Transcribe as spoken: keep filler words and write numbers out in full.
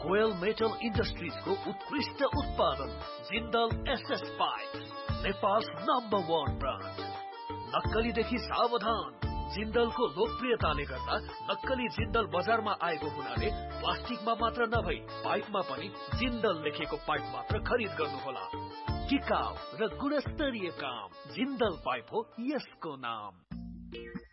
Goyal metal industries को उत्कृष्ट उत्पादन Jindal SS pipe, Nepal number वन ब्रांड। नक्कलीदेखि सावधान। जिंदलको लोकप्रियताले गर्दा नक्कली जिंदल बजारमा आएको हुनाले प्लास्टिकमा मात्र नभई पाइपमा पनि जिंदल लेखेको पाइप मात्र खरिद गर्नुहोला। टिकाउ र गुणस्तरीय काम जिंदल पाइप हो यसको नाम।